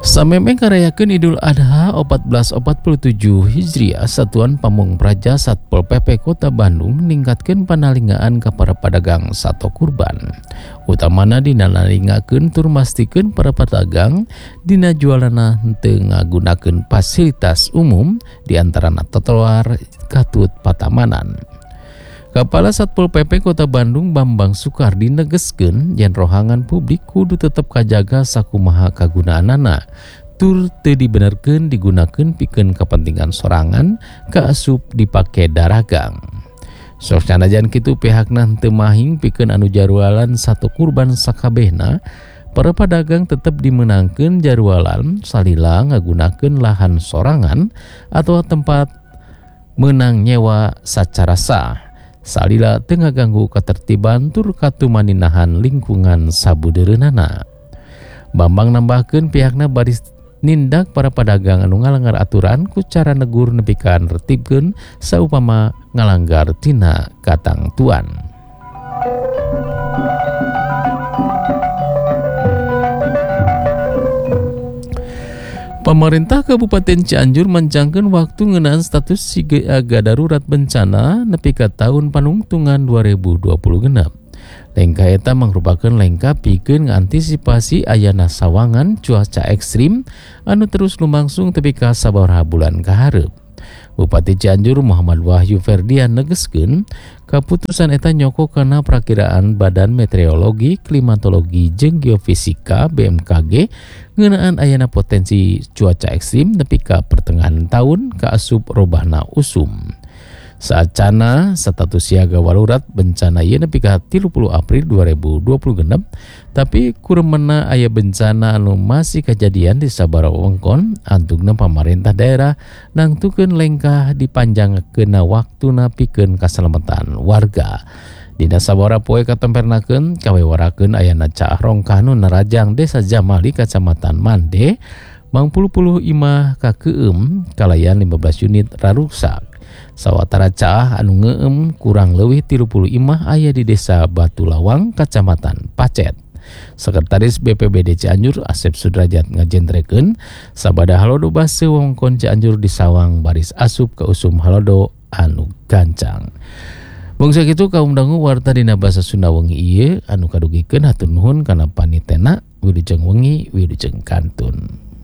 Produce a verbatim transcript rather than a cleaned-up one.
Samemeh ngarayakeun Idul Adha seribu empat ratus empat puluh tujuh Hijriah, Satuan Pamong Praja Satpol P P Kota Bandung ningkatkeun panalingaan ka para pedagang sato kurban. Utamana dina nalingakeun tur mastikeun para pedagang dina jualanna henteu ngagunakeun fasilitas umum diantarana trotoar katut patamanan. Kepala Satpol P P Kota Bandung Bambang Sukardi negeskeun yen rohangan publik kudu tetep kajaga sakumaha kagunaanana tur teu dibenerkeun digunakeun pikeun kepentingan sorangan kaasup dipake daragang. Sok sanajan kitu pihakna teu mahing pikeun anu jarwalan sato kurban sakabehna, para pedagang tetep dimenangkeun jarwalan salila ngagunakeun lahan sorangan atau tempat menang nyewa sacara sah. Salila teu ngaganggu katertiban tur katumaninahan lingkungan sabudeureunana. Bambang nambahkeun pihakna baris nindak para pedagang anu ngalanggar aturan ku cara negur nepi ka nertibkeun saupama ngalanggar tina katangtuan. Pemerintah Kabupaten Cianjur mencangkeun waktu ngeunaan status siaga darurat bencana nepi ka tahun panungtungan dua ribu dua puluh genep. Lengkah eta mangrupakeun lengkah pikeun ngantisipasi ayana sawangan cuaca ekstrim anu terus lumangsung tepi ka sabaraha bulan kahareup. Bupati Cianjur Muhammad Wahyu Ferdian negeskeun kaputusan eta nyoko kana perakiraan Badan Meteorologi, Klimatologi jeung Geofisika B M K G ngeunaan ayana potensi cuaca ekstrim nepi ka pertengahan tahun kaasup robahna usum. Saacana status siaga darurat bencana ieu nepi ka tilu puluh April dua ribu dua puluh genep, tapi kuremena aya bencana anu masih kejadian di sabaraha wewengkon antugna pamarentah daerah nangtukeun lengkah dipanjangkeunna waktuna pikeun kasalamatan warga. Dina sabaraha poe katempernakeun kawewarakeun ayana caah rongkah nu narajang Desa Jamali Kacamatan Mande mangpuluh-puluh imah kakeueum kalayan lima belas unit raruksak. Sawatara caah anu ngeueum kurang leuwih tilu puluh imah aya di Desa Batu Lawang Kacamatan Pacet. Sekretaris B P B D Cianjur Asep Sudrajat ngajentrekeun sabada halodo base wewengkon Cianjur disawang baris asup ka usum halodo anu gancang. Bangsa kitu kaum dangu warta dina basa Sunda wengi ieu anu kadugikeun hatur nuhun kana panitena wilujeng wengi wilujeng kantun.